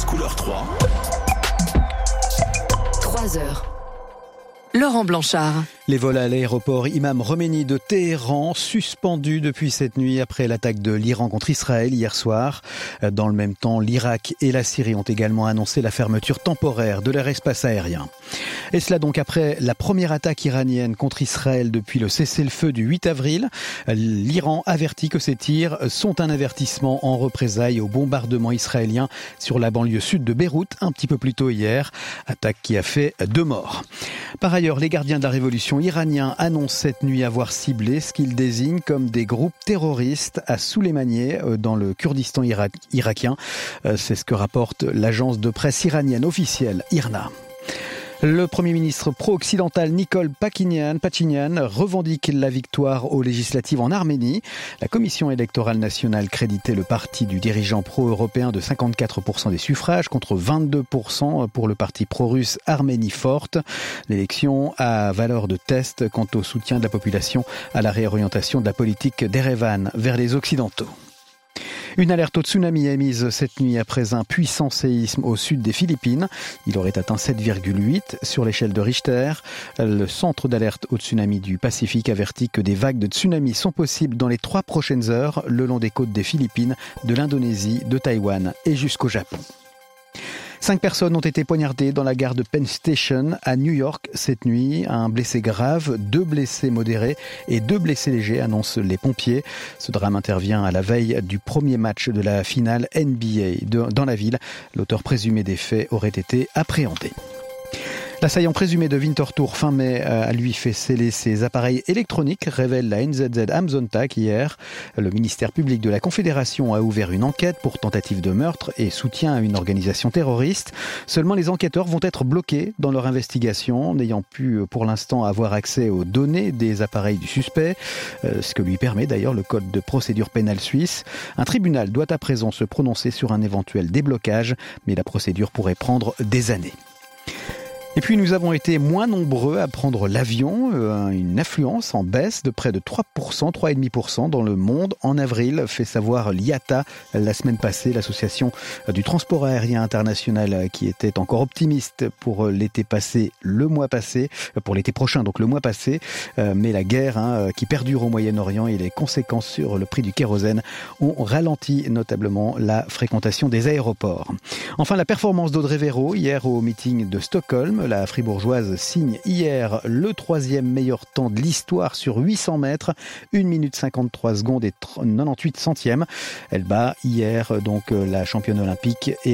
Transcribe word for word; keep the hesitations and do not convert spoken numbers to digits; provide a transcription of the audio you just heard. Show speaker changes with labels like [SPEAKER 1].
[SPEAKER 1] couleur trois.
[SPEAKER 2] trois heures. Laurent Blanchard.
[SPEAKER 3] Les vols à l'aéroport Imam Khomeini de Téhéran suspendus depuis cette nuit après l'attaque de l'Iran contre Israël hier soir. Dans le même temps, l'Irak et la Syrie ont également annoncé la fermeture temporaire de leur espace aérien. Et cela donc après la première attaque iranienne contre Israël depuis le cessez-le-feu du huit avril. L'Iran avertit que ces tirs sont un avertissement en représailles au bombardement israélien sur la banlieue sud de Beyrouth un petit peu plus tôt hier. Attaque qui a fait deux morts. Par ailleurs, les gardiens de la révolution iraniens annoncent cette nuit avoir ciblé ce qu'ils désignent comme des groupes terroristes à Souleymaniye dans le Kurdistan ira- irakien. C'est ce que rapporte l'agence de presse iranienne officielle I R N A. Le Premier ministre pro-occidental Nikol Pachinian, Pachinian revendique la victoire aux législatives en Arménie. La commission électorale nationale créditait le parti du dirigeant pro-européen de cinquante-quatre pour cent des suffrages contre vingt-deux pour cent pour le parti pro-russe Arménie Forte. L'élection a valeur de test quant au soutien de la population à la réorientation de la politique d'Erevan vers les Occidentaux. Une alerte au tsunami est émise cette nuit après un puissant séisme au sud des Philippines. Il aurait atteint sept virgule huit sur l'échelle de Richter. Le centre d'alerte au tsunami du Pacifique avertit que des vagues de tsunami sont possibles dans les trois prochaines heures le long des côtes des Philippines, de l'Indonésie, de Taïwan et jusqu'au Japon. Cinq personnes ont été poignardées dans la gare de Penn Station à New York cette nuit. Un blessé grave, deux blessés modérés et deux blessés légers, annoncent les pompiers. Ce drame intervient à la veille du premier match de la finale N B A de, dans la ville. L'auteur présumé des faits aurait été appréhendé. L'assaillant présumé de Winterthur fin mai a lui fait sceller ses appareils électroniques, révèle la N Z Z am Sonntag hier. Le ministère public de la Confédération a ouvert une enquête pour tentative de meurtre et soutien à une organisation terroriste. Seulement les enquêteurs vont être bloqués dans leur investigation, n'ayant pu pour l'instant avoir accès aux données des appareils du suspect, ce que lui permet d'ailleurs le code de procédure pénale suisse. Un tribunal doit à présent se prononcer sur un éventuel déblocage, mais la procédure pourrait prendre des années. Et puis nous avons été moins nombreux à prendre l'avion, euh, une affluence en baisse de près de trois pour cent, trois virgule cinq pour cent dans le monde en avril, fait savoir l'I A T A la semaine passée, l'association du transport aérien international qui était encore optimiste pour l'été passé, le mois passé, pour l'été prochain donc le mois passé, euh, mais la guerre hein, qui perdure au Moyen-Orient et les conséquences sur le prix du kérosène ont ralenti notablement la fréquentation des aéroports. Enfin la performance d'Audrey Véro hier au meeting de Stockholm. La Fribourgeoise signe hier le troisième meilleur temps de l'histoire sur huit cents mètres, une minute cinquante-trois secondes et quatre-vingt-dix-huit centièmes. Elle bat hier donc la championne olympique et